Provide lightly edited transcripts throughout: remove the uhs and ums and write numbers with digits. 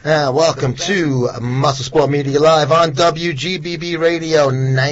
Welcome to Muscle Sport Media Live on WGBB Radio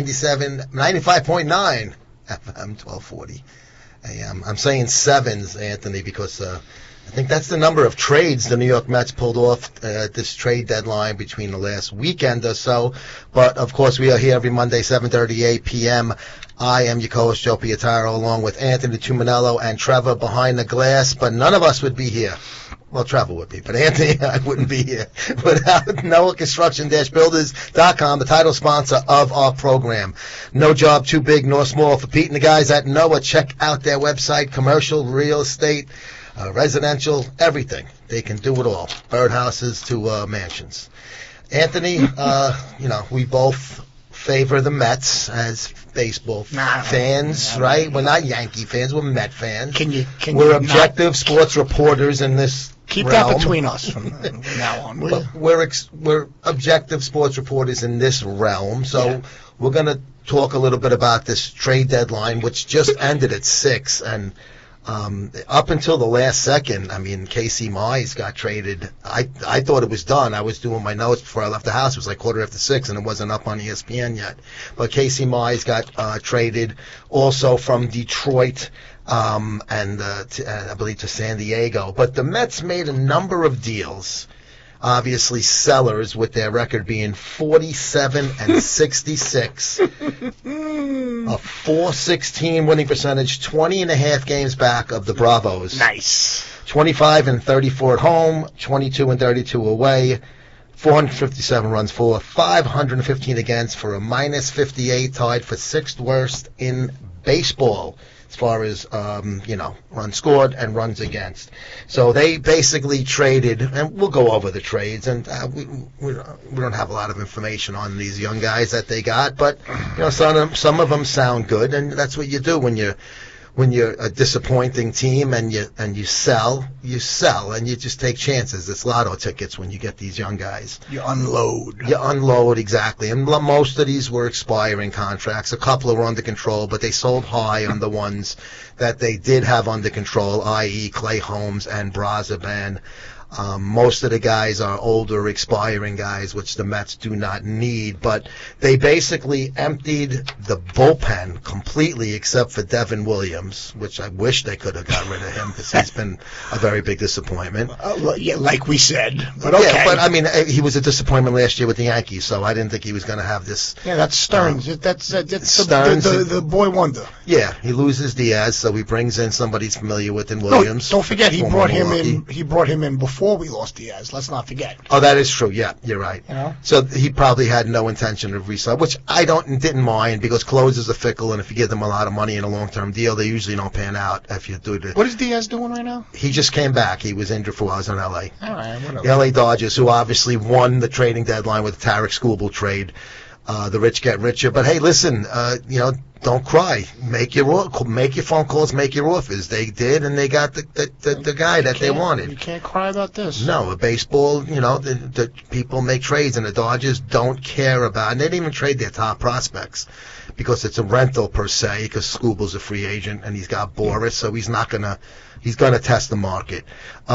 95.9 FM 1240 AM. I'm saying sevens, Anthony, because I think that's the number of trades the New York Mets pulled off at this trade deadline between the last weekend or so. But, of course, we are here every Monday, 7:30, 8 p.m. I am your co-host, Joe Pietaro, along with Anthony Tuminello and Trevor behind the glass. But none of us would be here. Well, Trevor would be, but Anthony and I wouldn't be here without Noah Construction-Builders.com, the title sponsor of our program. No job too big nor small for Pete and the guys at Noah. Check out their website, commercial, real estate, residential, everything. They can do it all, birdhouses to mansions. Anthony, we both favor the Mets as baseball fans, right? We're not Yankee fans, we're Met fans. We're objective sports reporters in this Keep realm. That between us from now on. But we're objective sports reporters in this realm, so we're going to talk a little bit about this trade deadline, which just ended at 6, and up until the last second, I mean, Casey Mize got traded. I thought it was done. I was doing my notes before I left the house. It was like 6:15, and it wasn't up on ESPN yet. But Casey Mize got traded also from Detroit, and I believe to San Diego. But the Mets made a number of deals. Obviously, sellers with their record being 47-66, a .416 winning percentage, 20.5 games back of the Bravos. Nice. 25-34 at home, 22-32 away, 457 runs for, 515 against for a -58, tied for 6th worst in baseball as far as, runs scored and runs against. So they basically traded, and we'll go over the trades, and we don't have a lot of information on these young guys that they got, but some of them sound good, and that's what you do when you're a disappointing team and you sell, and you just take chances. It's lotto tickets when you get these young guys. You unload, exactly. And most of these were expiring contracts. A couple were under control, but they sold high on the ones that they did have under control, i.e. Clay Holmes and Brazaban. Most of the guys are older, expiring guys, which the Mets do not need. But they basically emptied the bullpen completely, except for Devin Williams, which I wish they could have got rid of him because he's been a very big disappointment. Like we said. But okay. Yeah, but I mean, he was a disappointment last year with the Yankees, so I didn't think he was going to have this. Yeah, that's Stearns. That's Stearns, the boy wonder. Yeah, he loses Diaz, so he brings in somebody he's familiar with in Williams. No, don't forget he brought him in. He brought him in before we lost Diaz. Let's not forget. Oh, that is true. Yeah, you're right. So he probably had no intention of resigning, which I didn't mind because closers are fickle, and if you give them a lot of money in a long-term deal, they usually don't pan out. If you do What is Diaz doing right now? He just came back. He was injured for a while. He was in L.A. All right, whatever. The L.A. Dodgers, who obviously won the trading deadline with the Tarek Skubal trade. The rich get richer. But hey, listen, don't cry. Make your phone calls, make your offers. They did, and they got the guy that they wanted. You can't cry about this. No, baseball, the people make trades, and the Dodgers don't care about, and they didn't even trade their top prospects because it's a rental per se, because Skubal's a free agent, and he's got Boris, so he's gonna test the market.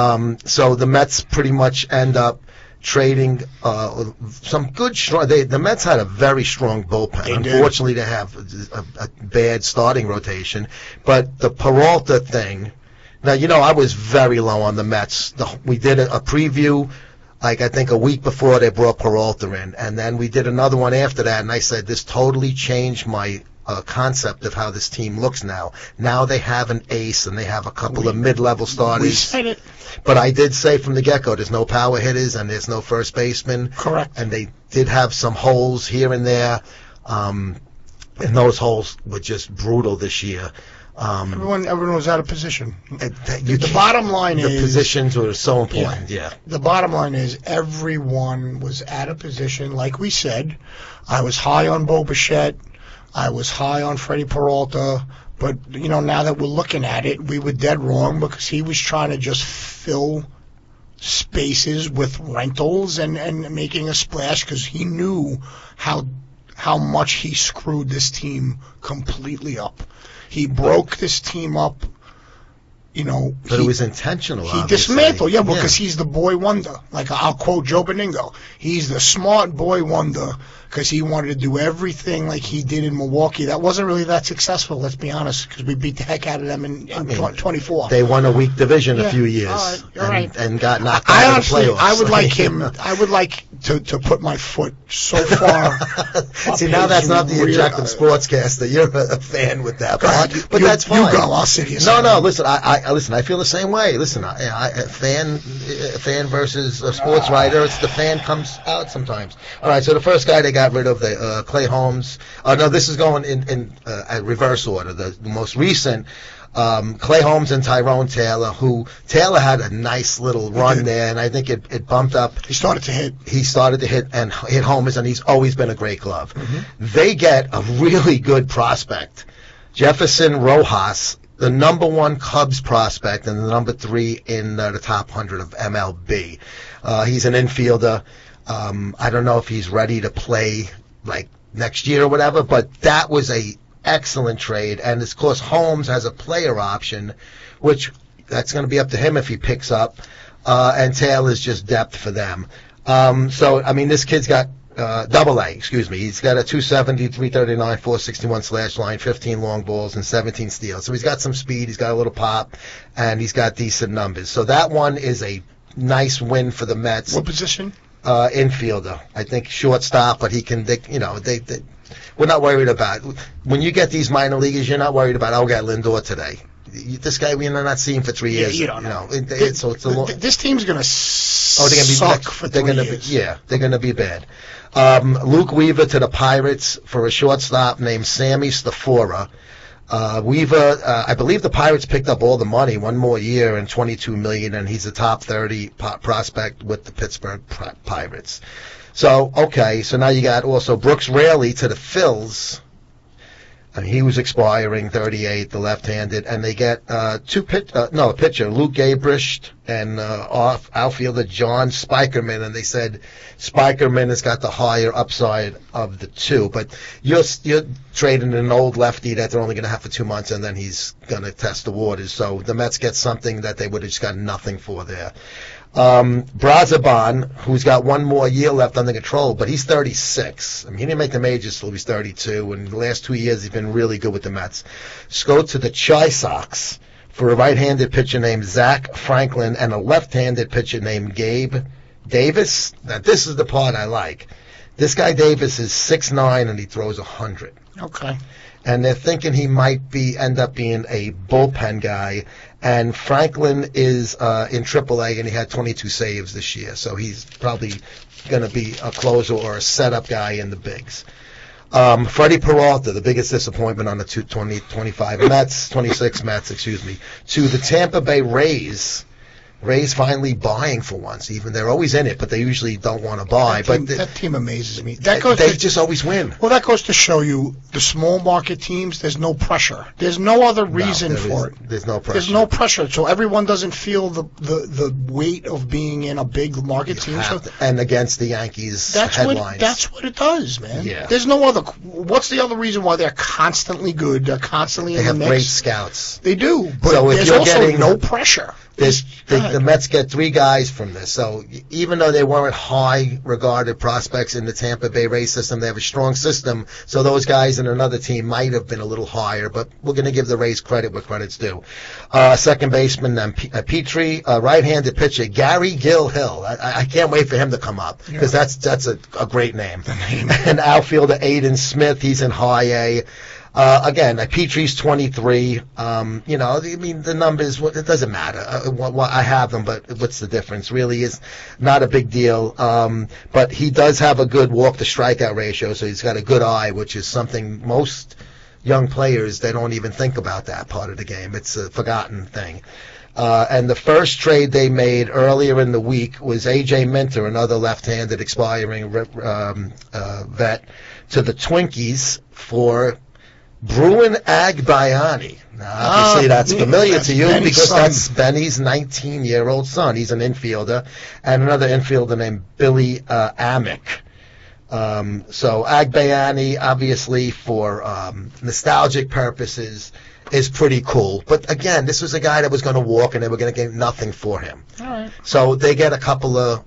So the Mets pretty much end up trading some good strong. The Mets had a very strong bullpen. Unfortunately, they have a bad starting rotation. But the Peralta thing. Now, I was very low on the Mets. We did a preview, I think a week before they brought Peralta in, and then we did another one after that. And I said this totally changed my concept of how this team looks now. Now they have an ace, and they have a couple of mid-level starters. We said it. But I did say from the get-go, there's no power hitters and there's no first baseman. Correct. And they did have some holes here and there, and those holes were just brutal this year. Everyone was out of position. The bottom line is... The positions were so important, yeah. The bottom line is everyone was out of position. Like we said, I was high on Bo Bichette. I was high on Freddie Peralta. But, now that we're looking at it, we were dead wrong because he was trying to just fill spaces with rentals and making a splash because he knew how much he screwed this team completely up. He broke this team up But it was intentional. He obviously. dismantled, because he's the boy wonder. Like, I'll quote Joe Beningo. He's the smart boy wonder because he wanted to do everything like he did in Milwaukee. That wasn't really that successful, let's be honest, because we beat the heck out of them in 24. They won a weak division a few years. All right. And got knocked out of the playoffs. I would like him. I would like to put my foot so far. See, now that's not the Objective Sportscaster. You're a fan with that part, but that's fine. You go. I'll sit here. No. Listen, I feel the same way. Listen, fan versus a sports writer. It's the fan comes out sometimes. All right. So the first guy they got rid of, the Clay Holmes. No, this is going in reverse order. The most recent. Clay Holmes and Tyrone Taylor, who Taylor had a nice little run there, and I think it bumped up. He started to hit and hit homers, and he's always been a great glove. Mm-hmm. They get a really good prospect, Jefferson Rojas, the number 1 Cubs prospect and the number 3 in the top 100 of MLB. He's an infielder. I don't know if he's ready to play like next year or whatever, but that was a excellent trade, and of course Holmes has a player option, which that's going to be up to him if he picks up, and Taylor's just depth for them. So I mean, this kid's got double A, excuse me. He's got a 270, 339, 461 slash line, 15 long balls, and 17 steals. So he's got some speed, he's got a little pop, and he's got decent numbers. So that one is a nice win for the Mets. What position? Infielder. I think shortstop, but he can, we're not worried about it. When you get these minor leaguers, you're not worried about, I'll get Lindor today. This guy, we're not seeing for 3 years. You don't know. This team's going to suck for 3 years. They're going to be bad. Luke Weaver to the Pirates for a shortstop named Sammy Stafora. Weaver, I believe the Pirates picked up all the money, 1 more year and $22 million, and he's a top 30 prospect with the Pittsburgh Pirates. So, okay, so now you got also Brooks Raley to the Phils. And he was expiring, 38, the left-handed, and they get a pitcher, Luke Gabrish, and outfielder John Spikerman, and they said Spikerman has got the higher upside of the two, but you're trading an old lefty that they're only going to have for 2 months, and then he's going to test the waters, so the Mets get something that they would have just got nothing for there. Brazaban, who's got 1 more year left under control, but he's 36. I mean, he didn't make the majors till he was 32, and the last 2 years he's been really good with the Mets. Let's go to the Chi Sox for a right-handed pitcher named Zach Franklin and a left-handed pitcher named Gabe Davis. Now, this is the part I like. This guy Davis is 6'9", and he throws 100. Okay. And they're thinking he might end up being a bullpen guy. And Franklin is in AAA, and he had 22 saves this year, so he's probably going to be a closer or a setup guy in the bigs. Freddie Peralta, the biggest disappointment on the 26 Mets, to the Tampa Bay Rays. Rays finally buying for once. Even they're always in it, but they usually don't want to buy. That team amazes me. They just always win. Well, that goes to show you the small market teams. There's no pressure. There's no other reason for it. There's no pressure. There's no pressure, so everyone doesn't feel the weight of being in a big market team. And against the Yankees headlines. That's what it does, man. Yeah. There's no other. What's the other reason why they're constantly good? They're constantly in the mix. They have great scouts. They do, but so there's also no pressure. The Mets get 3 guys from this. So even though they weren't high-regarded prospects in the Tampa Bay Rays system, they have a strong system. So those guys in another team might have been a little higher, but we're going to give the Rays credit where credit's due. Second baseman, Petrie, right-handed pitcher, Gary Gilhill. I can't wait for him to come up because that's a great name. And outfielder Aiden Smith, he's in high A. Again, Petrie's 23. I mean, the numbers, it doesn't matter. I have them, but what's the difference? Really is not a big deal. But he does have a good walk-to-strikeout ratio, so he's got a good eye, which is something most young players, they don't even think about that part of the game. It's a forgotten thing. And the first trade they made earlier in the week was A.J. Minter, another left-handed expiring vet, to the Twinkies for Bruin Agbayani. Now, obviously, that's familiar to you Benny's because son. that's Benny's 19-year-old son. He's an infielder, and another infielder named Billy Amick. So Agbayani, obviously, for nostalgic purposes, is pretty cool. But again, this was a guy that was going to walk, and they were going to get nothing for him. All right. So they get a couple of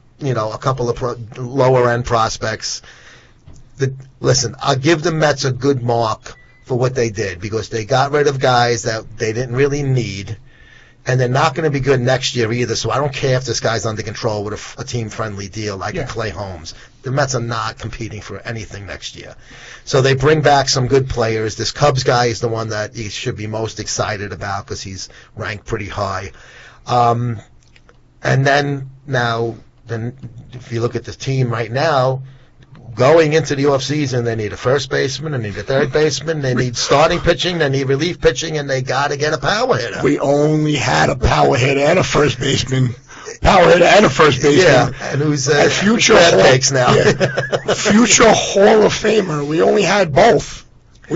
lower end prospects. Listen, I'll give the Mets a good mark for what they did, because they got rid of guys that they didn't really need, and they're not going to be good next year either. So I don't care if this guy's under control with a team-friendly deal like a Clay Holmes. The Mets are not competing for anything next year. So they bring back some good players. This Cubs guy is the one that he should be most excited about, because he's ranked pretty high. And then if you look at the team right now, going into the offseason, they need a first baseman, they need a third baseman, they need starting pitching, they need relief pitching, and they got to get a power hitter. We only had a power hitter and a first baseman. Yeah, and who's future takes now. Yeah. Future Hall of Famer. We only had both.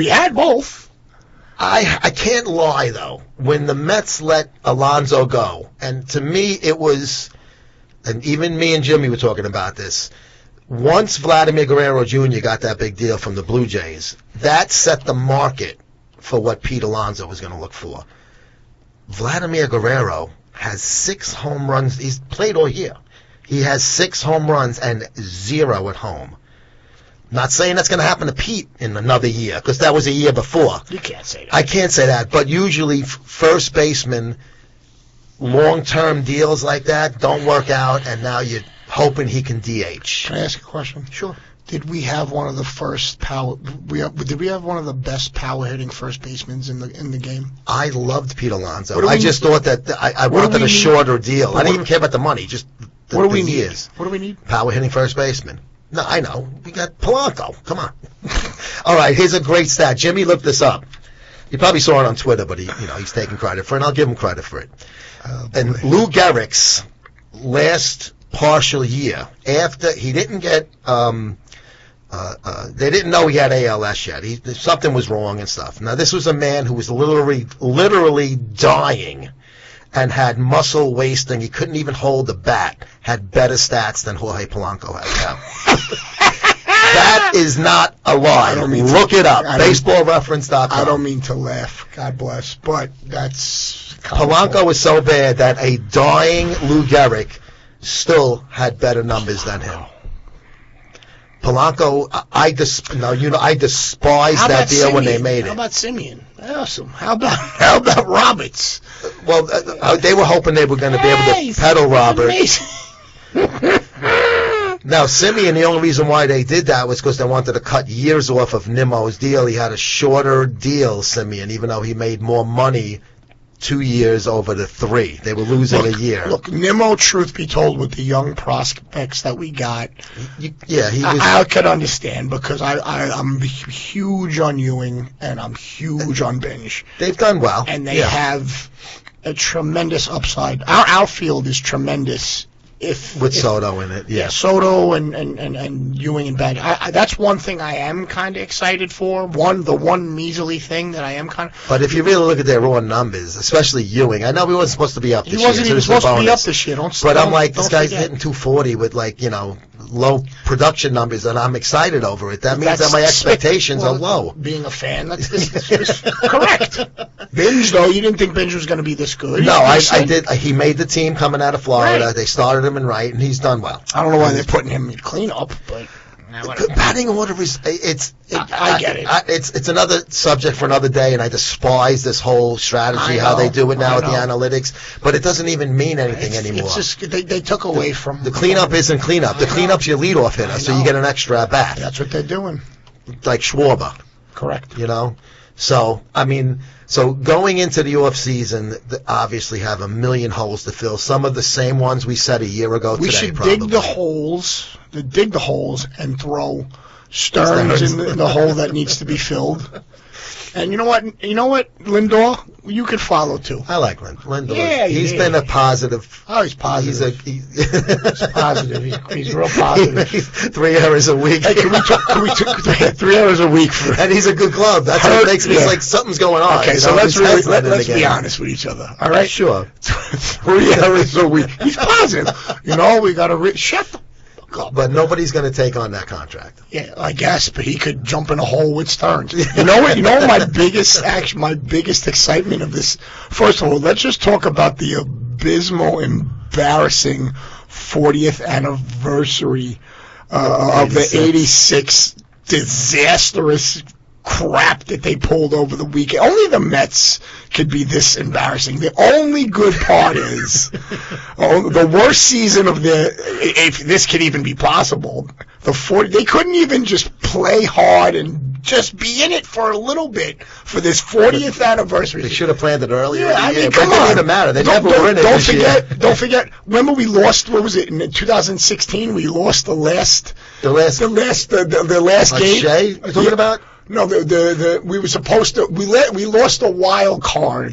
I can't lie, though. When the Mets let Alonso go, and to me it was, and even me and Jimmy were talking about this, once Vladimir Guerrero Jr. got that big deal from the Blue Jays, that set the market for what Pete Alonso was going to look for. Vladimir Guerrero has 6 home runs. He's played all year. He has 6 home runs and 0 at home. Not saying that's going to happen to Pete in another year, because that was a year before. You can't say that. I can't say that, but usually first baseman, long-term deals like that don't work out, and now you're hoping he can DH. Can I ask a question? Sure. Did we have one of the first Did we have one of the best power hitting first basemen in the game? I loved Pete Alonso. I just thought that I wanted a shorter deal. I didn't even care about the money. Just what do we need? Years. What do we need? Power hitting first baseman. No, I know. We got Polanco. Come on. All right. Here's a great stat. Jimmy looked this up. You probably saw it on Twitter, but he's taking credit for it, and I'll give him credit for it. And Lou Gehrig's last partial year, after he didn't get they didn't know he had ALS yet. Something was wrong and stuff. Now, this was a man who was literally dying and had muscle wasting. He couldn't even hold the bat, had better stats than Jorge Polanco has now. That is not a lie. Look it up. BaseballReference.com. I don't mean to laugh. God bless. But that's... Polanco was so bad that a dying Lou Gehrig still had better numbers than him. Polanco, I despise that deal Simeon? When they made it. How about Simeon? Awesome. How about Roberts? Well, they were hoping they were going to be able to peddle Roberts. Now, Simeon, the only reason why they did that was because they wanted to cut years off of Nimmo's deal. He had a shorter deal, Simeon, even though he made more money 2 years over the 3. They were losing a year. Look, Nimmo, truth be told, with the young prospects that we got, he was. I could understand, because I'm huge on Ewing and I'm huge on Binge. They've done well. And they have a tremendous upside. Our outfield is tremendous. With Soto in it, yeah. Soto and Ewing and Bench. That's one thing I am kind of excited for. The one measly thing that I am kind of. But if you really look at their raw numbers, especially Ewing, I know he wasn't supposed to be up this year. He wasn't even supposed to be up this year. But I'm like, this guy's hitting 240 with low production numbers, and I'm excited over it. That means that my expectations are low. Being a fan, that's correct. Binge, though, you didn't think Binge was going to be this good. No, I did. He made the team coming out of Florida. Right. They started him in right, and he's done well. I don't know why they're putting him in cleanup, but batting order is I get it. It's another subject for another day, and I despise this whole strategy how they do it now with the analytics. But it doesn't even mean anything anymore. It's just they took away from the cleanup. Isn't cleanup. The cleanup's your leadoff hitter, so you get an extra at bat. That's what they're doing. Like Schwarber. Correct. So I mean. So going into the off season, they obviously have a million holes to fill. Some of the same ones we said a year ago. We should dig the holes and throw Stearns in the hole that needs to be filled. And you know what, Lindor, you could follow too. I like Lindor. Yeah, he's been a positive. Oh, he's positive. He's positive. He's real positive. 3 hours a week. Hey, can we talk 3 hours a week and he's a good glove. That's what makes me like something's going on. Okay, so let's be honest with each other. All right, sure. 3 hours a week. He's positive. We got to shut the up. But nobody's going to take on that contract. Yeah, I guess, but he could jump in a hole with Stearns. You know what? My biggest excitement of this. First of all, let's just talk about the abysmal, embarrassing 40th anniversary of the '86 disastrous crap that they pulled over the weekend. Only the Mets could be this embarrassing. The only good part is the worst season of if this could even be possible. They couldn't even just play hard and just be in it for a little bit for this 40th anniversary. They should have planned it earlier. Yeah, I mean, but it didn't even matter. They never were in it this year. Don't forget. Remember, we lost. What was it in 2016? We lost the last game. Shea, you talking about? No, we were supposed to. We lost a wild card.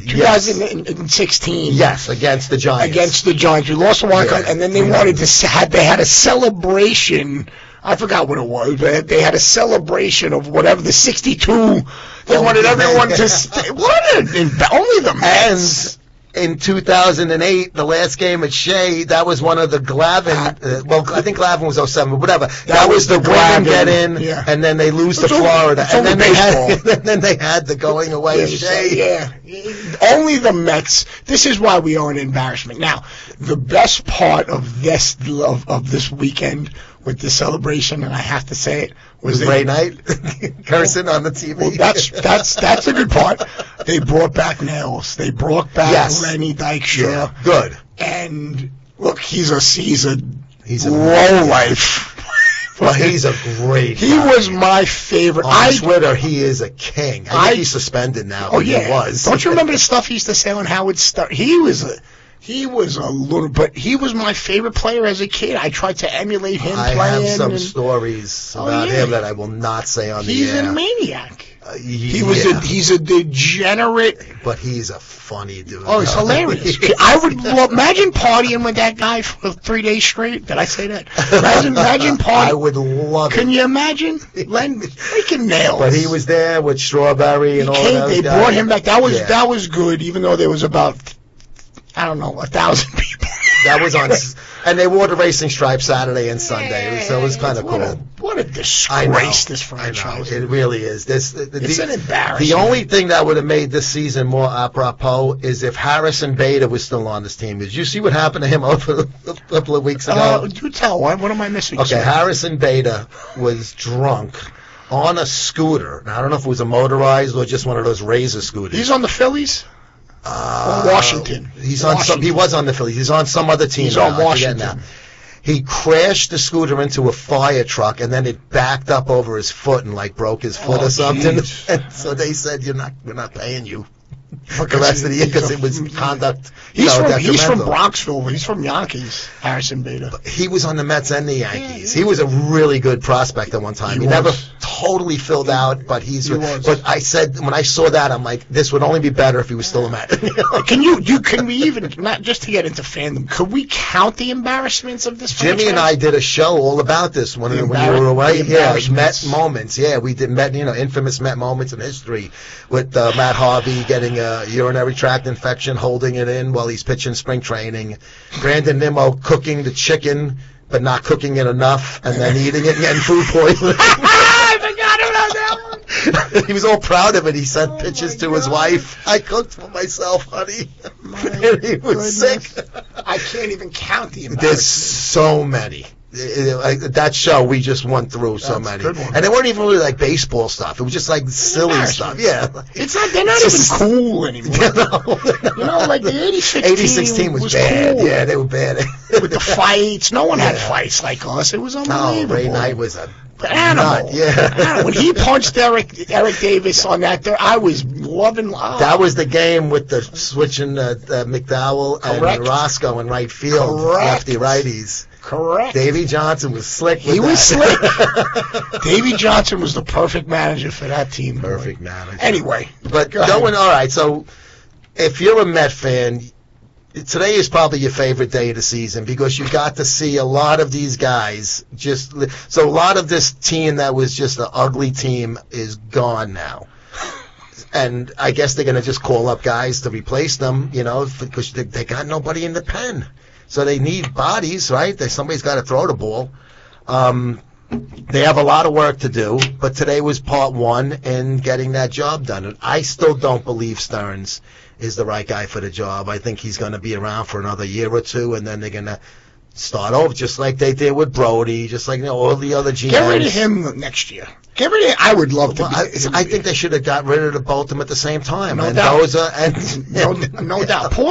2016. Yes, against the Giants. We lost a wild card, and then they wanted to. They had a celebration. I forgot what it was, but they had a celebration of whatever the 62. They wanted everyone to stay. Only the Mets. And in 2008, the last game at Shea, that was one of the Glavine. I think Glavine was 07, but whatever. That was the Glavine get in, and then they lose to Florida, and then they had the going away at Shea. Yeah, only the Mets. This is why we are an embarrassment. Now, the best part of this weekend with the celebration, and I have to say it, was Ray Knight cursing on the TV. Well, that's a good part. They brought back Nails. They brought back Lenny Dykstra. Yeah, good. And look, he's a low life. Well, he's a great guy. He was my favorite. On Twitter, he is a king. I think he's suspended now. Oh, yeah. He was. Don't you remember the stuff he used to say on Howard Stern? He was a little, but he was my favorite player as a kid. I tried to emulate him playing. I have some stories about him that I will not say on the air. He's a maniac. He's a degenerate. But he's a funny dude. Oh, he's hilarious. I would imagine partying with that guy for 3 days straight. Did I say that? Imagine partying. I would love it. Can you imagine? Len freaking Nails. But he was there with Strawberry and all that. They brought him back. That was good, even though there was about 1,000 people. That was on, and they wore the racing stripes Saturday and Sunday, so it was kind of cool. What a disgrace this franchise! It really is. It's an embarrassment. The only thing that would have made this season more apropos is if Harrison Bader was still on this team. Did you see what happened to him over a couple of weeks ago? Do tell. What am I missing? Okay, Harrison Bader was drunk on a scooter. Now, I don't know if it was a motorized or just one of those Razor scooters. He's on the Phillies? Washington. He was on the Phillies. He's on some other team. He's on Washington. He crashed the scooter into a fire truck, and then it backed up over his foot and broke his foot or something. And so they said, we're not paying you for the rest of the year because it was conduct. He's from Bronxville. He's from Yankees. Harrison Bader. He was on the Mets and the Yankees. He was a really good prospect at one time. He never totally filled out, but But I said when I saw that, I'm like, this would only be better if he was still a Met. Can we even, not just to get into fandom, could we count the embarrassments of this franchise? Jimmy and I did a show all about this when we were away. Yeah, Met moments. Yeah, we did infamous Met moments in history with Matt Harvey getting a urinary tract infection, holding it in while he's pitching spring training. Brandon Nimmo cooking the chicken, but not cooking it enough, and then eating it and getting food poisoning. I forgot about that one. He was all proud of it. He sent pictures to his wife. I cooked for myself, honey. And he was sick. I can't even count the embarrassment. There's so many. That show, we just went through so many. And they weren't even really baseball stuff. It was just silly stuff. Yeah. They're not even cool anymore. The 86 team was bad. Cool. Yeah, they were bad. With the fights. No one had fights like us. It was unbelievable. Ray Knight was a animal. Yeah. When he punched Eric Davis on that, I was loving. That was the game with the switching McDowell and Roscoe in right field. Correct. Lefty righties. Correct. Davey Johnson was slick. He was slick. Davey Johnson was the perfect manager for that team. Perfect manager. Anyway, but all right. So, if you're a Met fan, today is probably your favorite day of the season because you got to see a lot of these guys. So a lot of this team that was just an ugly team is gone now. And I guess they're going to just call up guys to replace them, because they got nobody in the pen. So they need bodies, right? Somebody's got to throw the ball. They have a lot of work to do, but today was part one in getting that job done. And I still don't believe Stearns is the right guy for the job. I think he's going to be around for another year or two, and then they're going to start over, just like they did with Brody, just like all the other GMs. Get rid of him next year. Get rid of him. I would love to. I think they should have got rid of both of them at the same time. No Mendoza doubt. No doubt. Poor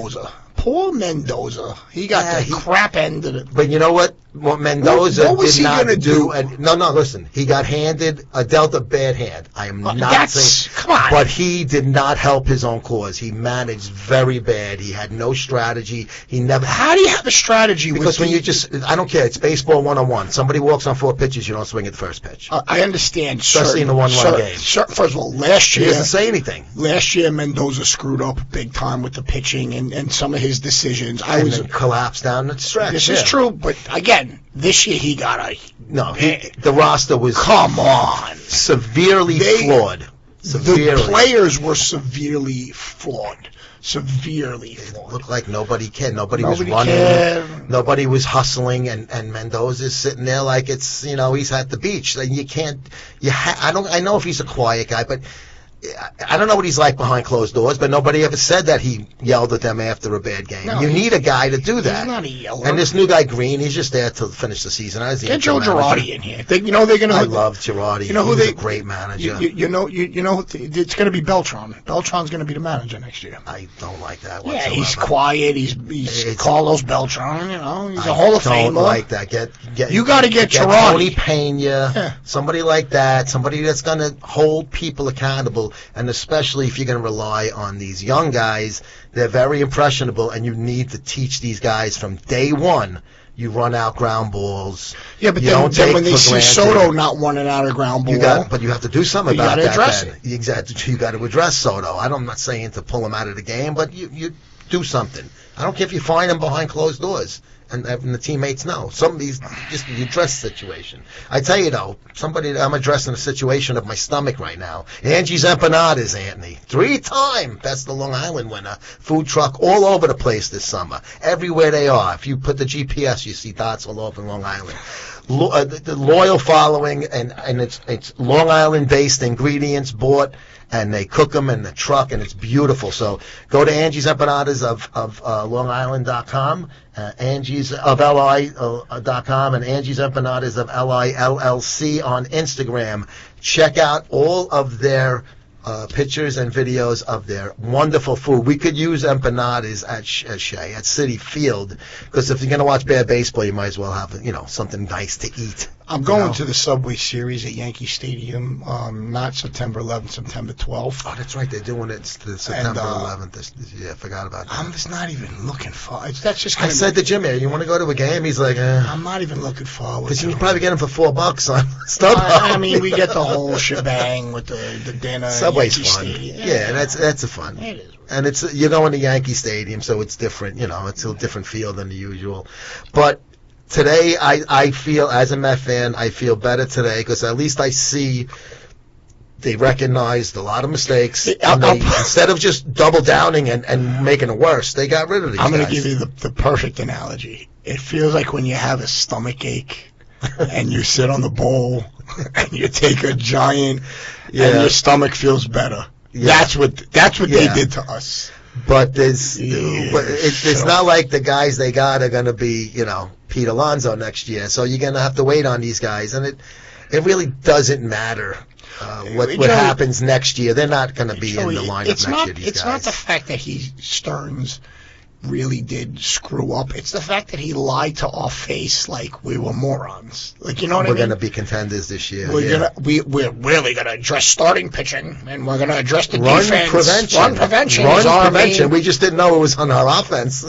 Mendoza. He got the crap end of it. But you know what? What Mendoza what was did not gonna do? No, listen. He got dealt a bad hand. I am not saying. Come on. But he did not help his own cause. He managed very bad. He had no strategy. He never. How do you have a strategy? Because when you I don't care. It's baseball 101. Somebody walks on 4 pitches, you don't swing at the first pitch. I understand, especially in a 1-run game. First of all, last year he doesn't say anything. Last year, Mendoza screwed up big time with the pitching and some of his decisions. Then collapsed down the stretch. This is true, but again, this year he got the roster was severely flawed. The players were severely flawed. It looked like nobody cared. Nobody was running. Nobody was hustling, and Mendoza's sitting there like it's he's at the beach. And you can't. I know if he's a quiet guy, but I don't know what he's like behind closed doors, but nobody ever said that he yelled at them after a bad game. No, you need a guy to do that. He's not a yeller. And this new guy, Green, he's just there to finish the season. Get Joe Girardi in here. They're going to. I love Girardi. He's a great manager. It's going to be Beltran. Beltran's going to be the manager next year. I don't like that whatsoever. Yeah, he's quiet. He's Carlos Beltran. He's a Hall of Famer. I don't like that. You got to get Girardi. Tony Pena, somebody like that, somebody that's going to hold people accountable. And especially if you're going to rely on these young guys, they're very impressionable, and you need to teach these guys from day one. You run out ground balls. Yeah, but then when they see Soto not running out a ground ball, but you have to do something about that. You got to address it. Exactly. You got to address Soto. I'm not saying to pull him out of the game, but you do something. I don't care if you find him behind closed doors. And the teammates know. Some of these, just the address situation. I tell you though, I'm addressing a situation of my stomach right now. Angie's Empanadas, Anthony. 3-time Best of Long Island winner. Food truck all over the place this summer. Everywhere they are. If you put the GPS, you see dots all over Long Island. The loyal following, and it's Long Island-based ingredients bought, and they cook them in the truck, and it's beautiful. So go to Angie's Empanadas of LongIsland.com, Angie's of LI.com, and Angie's Empanadas of LILLC on Instagram. Check out all of their pictures and videos of their wonderful food. We could use empanadas at Citi Field, because if you're going to watch bad baseball, you might as well have something nice to eat. I'm going to the Subway Series at Yankee Stadium, not September 11th, September 12th. Oh, that's right. They're doing it September 11th this year. I forgot about that. I'm just not even looking for it. That's just. I said to Jimmy, "You want to go to a game?" He's like, I'm not even looking forward. Because you can probably get them for $4 on StubHub. I mean, we get the whole shebang with the dinner. Subway's fun. Stadium. Yeah, that's a fun. It is. And you're going to Yankee Stadium, so it's different. It's a different feel than the usual. But today, I feel, as a Met fan, I feel better today, because at least I see they recognized a lot of mistakes. And instead of just double downing and making it worse, they got rid of these guys. I'm going to give you the perfect analogy. It feels like when you have a stomach ache and you sit on the bowl and you take a giant and your stomach feels better. Yeah. That's what they did to us. But it's not like the guys they got are going to be, Pete Alonso next year. So you're going to have to wait on these guys. And it really doesn't matter what happens next year. They're not going to be in the lineup next year, these guys. It's not the fact that Stearns really did screw up. It's the fact that he lied to our face like we were morons. Like, you know what I mean? We're going to be contenders this year. We're really going to address starting pitching, and we're going to address the run defense. Run prevention. We just didn't know it was on our offense.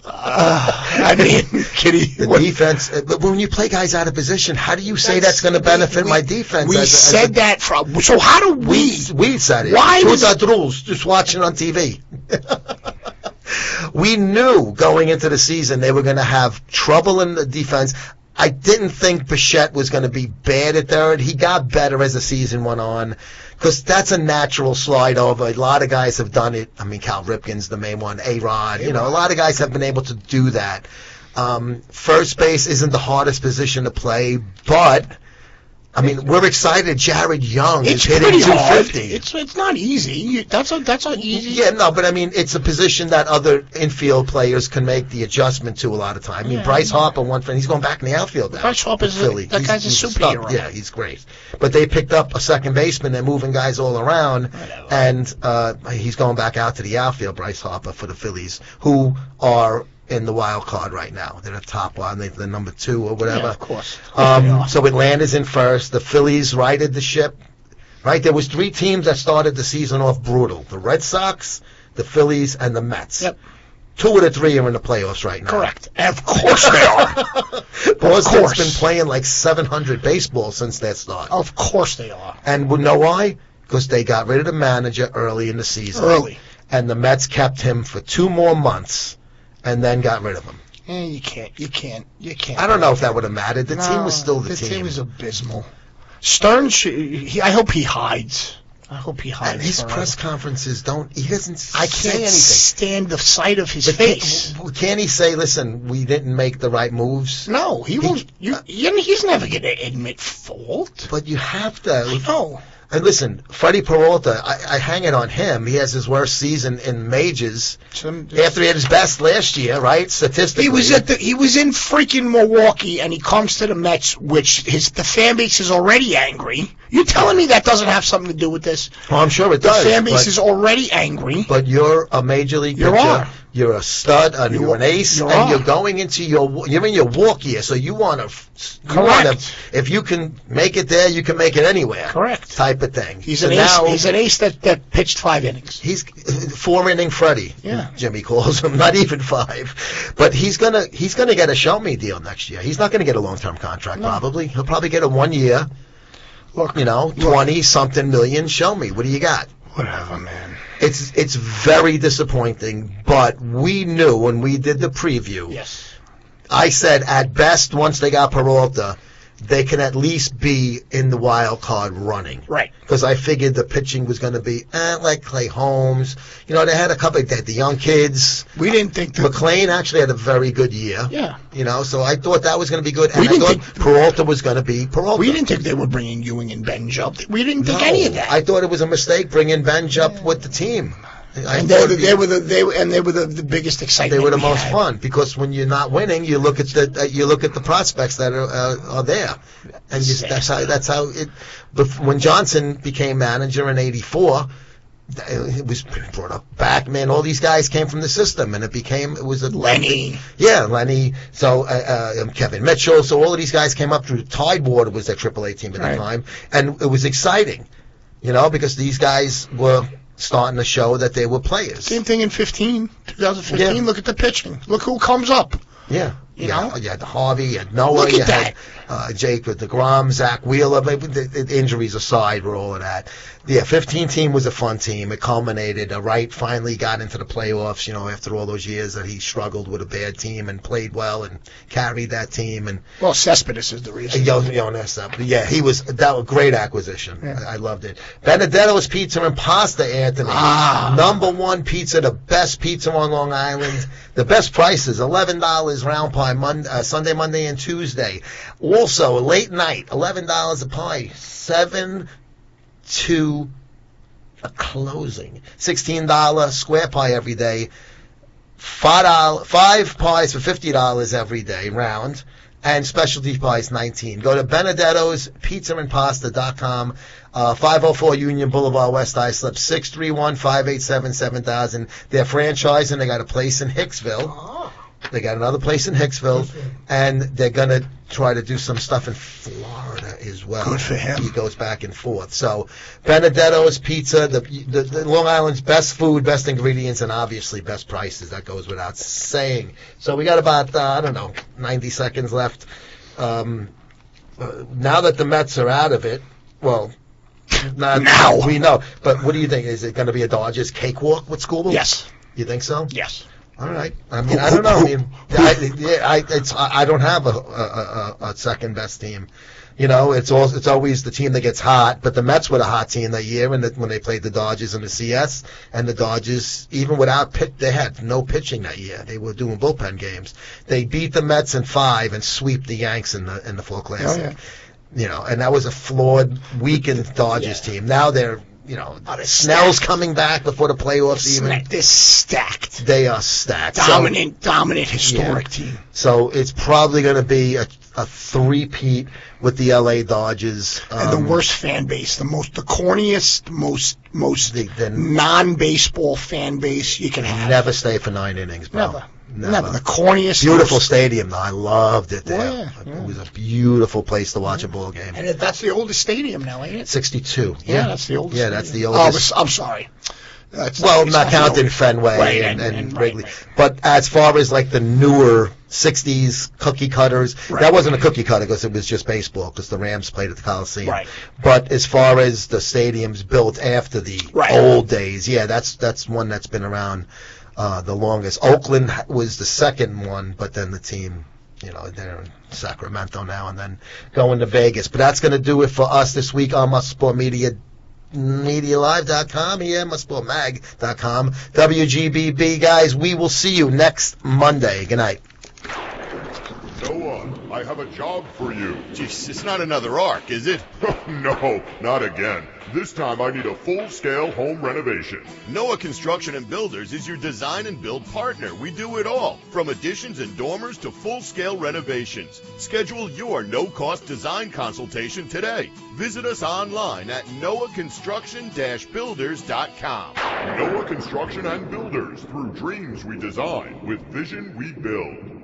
I mean, Kitty. The defense. But when you play guys out of position, how do you say that's going to benefit my defense? We said that from. So how do we? We said it. Why was that rules? Just watching on TV. We knew going into the season they were going to have trouble in the defense. I didn't think Bichette was going to be bad at third. He got better as the season went on, because that's a natural slide over. A lot of guys have done it. I mean, Cal Ripken's the main one. A-Rod. A lot of guys have been able to do that. First base isn't the hardest position to play, but I mean, we're excited. Jared Young is hitting 250. It's not easy. That's not easy. Yeah, no, but I mean, it's a position that other infield players can make the adjustment to a lot of time. I mean, Bryce Harper, he's going back in the outfield now. Bryce Harper's Philly. That guy's a superhero. Yeah, he's great. But they picked up a second baseman. They're moving guys all around, and he's going back out to the outfield, Bryce Harper, for the Phillies, who are in the wild card right now. They're the top one. They're number 2 or whatever. Yeah, of course. So Atlanta's in first. The Phillies righted the ship. Right? There was 3 teams that started the season off brutal. The Red Sox, the Phillies, and the Mets. Yep. 2 of the 3 are in the playoffs right now. Correct. Of course they are. Boston's been playing like 700 baseball since their start. Of course they are. And you know why? Because they got rid of the manager early in the season. Early. And the Mets kept him for 2 more months. And then got rid of him. You can't. I don't know if that would have mattered. The team was still the team. The team is abysmal. Stern, I hope he hides. And his press conferences he doesn't say anything. I can't stand the sight of his face. Can't he say, listen, we didn't make the right moves? No, he won't. He's never going to admit fault. But you have to. No. And listen, Freddie Peralta, I hang it on him. He has his worst season in majors after he had his best last year, right? Statistically, he was in freaking Milwaukee, and he comes to the Mets, which the fan base is already angry. You telling me that doesn't have something to do with this? Well, I'm sure it does. The fan base is already angry. But you're a major league pitcher. You're a stud, you're an ace, and you're going into you're in your walk year, so you want to. Correct. If you can make it there, you can make it anywhere. Correct. Type of thing. He's an ace that pitched 5 innings. He's 4-inning Freddie. Yeah. Jimmy calls him, not even 5. But he's gonna get a show me deal next year. He's not gonna get a long-term contract. Probably. He'll probably get a 1 year. Look, 20-something million. Show me. What do you got? Whatever, man. It's very disappointing, but we knew when we did the preview. Yes. I said at best, once they got Peralta, they can at least be in the wild card running. Right. Because I figured the pitching was going to be like Clay Holmes. They had a couple of the young kids. We didn't think McClain actually had a very good year. Yeah. So I thought that was going to be good. And I thought Peralta was going to be Peralta. We didn't think they were bringing Ewing and Benj up. We didn't think any of that. I thought it was a mistake bringing Benj up with the team. And they were the biggest excitement. They were the most fun because when you're not winning, you look at the prospects that are there, and that's how it. But when Johnson became manager in '84, it was brought up back. Man, all these guys came from the system, and it was a Lenny. Yeah, Lenny. So Kevin Mitchell. So all of these guys came up through Tidewater was their AAA team at the time, and it was exciting, because these guys were starting to show that they were players. Same thing in 2015. Yeah. Look at the pitching. Look who comes up. Yeah. You know? You had Harvey, you had Noah, Look at that. had Jake with DeGrom, Zach Wheeler. The injuries aside were all of that. Yeah, 15 team was a fun team. It culminated. Wright finally got into the playoffs, after all those years that he struggled with a bad team and played well and carried that team. And well, Cespedes is the reason. Yeah, that was a great acquisition. Yeah. I loved it. Benedetto's Pizza and Pasta, Anthony. Number 1 pizza, the best pizza on Long Island. The best prices, $11 round pie, Sunday, Monday, and Tuesday. Also, late night, $11 a pie, 7 to a closing. $16 square pie every day. $5 pies for $50 every day, round. And specialty pies, $19. Go to Benedetto's PizzaandPasta.com. 504 Union Boulevard, West Islip, 631-587-7000. They're franchising. They got a place in Hicksville. They got another place in Hicksville, and they're going to try to do some stuff in Florida as well. Good for him. He goes back and forth. So Benedetto's Pizza, the Long Island's best food, best ingredients, and obviously best prices. That goes without saying. So we got about, 90 seconds left. Now that the Mets are out of it, well, now we know. But what do you think? Is it going to be a Dodgers cakewalk with Scooble? Yes. You think so? Yes. All right. I mean, I don't know. I don't have a second best team. It's always the team that gets hot. But the Mets were the hot team that year when they played the Dodgers in the CS, and the Dodgers, even without they had no pitching that year. They were doing bullpen games. They beat the Mets in 5 and sweep the Yanks in the Fall Classic. Oh, yeah. And that was a flawed, weakened Dodgers team. Now they're. Snell's coming back before the playoffs even. They're stacked. They are stacked. Dominant, historic team. So it's probably going to be a three-peat with the LA Dodgers. And the worst fan base, the corniest, most non-baseball fan base you can have. Never stay for 9 innings, bro. Never. The corniest. Beautiful stadium, though. I loved it there. Yeah. It was a beautiful place to watch a ball game. And that's the oldest stadium now, ain't it? 62. Yeah, that's the oldest. Yeah, that's the oldest. Oh, I'm sorry. Not counting Fenway and Wrigley. Right. But as far as like the newer 60s cookie cutters, that wasn't a cookie cutter because it was just baseball because the Rams played at the Coliseum. Right. But as far as the stadiums built after the old days, that's one that's been around the longest. Oakland was the second one, but then the team, they're in Sacramento now and then going to Vegas. But that's going to do it for us this week on Must Sport Media. MediaLive.com, MustSportMag.com. WGBB, guys, we will see you next Monday. Good night. Noah, I have a job for you. Jeez, it's not another ARC, is it? No, not again. This time I need a full-scale home renovation. Noah Construction and Builders is your design and build partner. We do it all, from additions and dormers to full-scale renovations. Schedule your no-cost design consultation today. Visit us online at noahconstruction-builders.com. Noah Construction and Builders. Through dreams we design, with vision we build.